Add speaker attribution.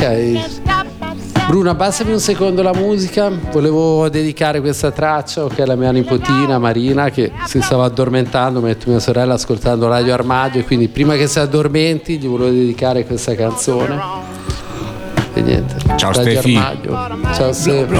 Speaker 1: Bruno, abbassami un secondo la musica. Volevo dedicare questa traccia alla mia nipotina Marina, che si stava addormentando mentre mia sorella ascoltando Radio Armadio, e quindi prima che si addormenti gli volevo dedicare questa canzone. E niente.
Speaker 2: Ciao
Speaker 1: Radio
Speaker 2: Stefi.
Speaker 1: Armadio. Ciao Stefi.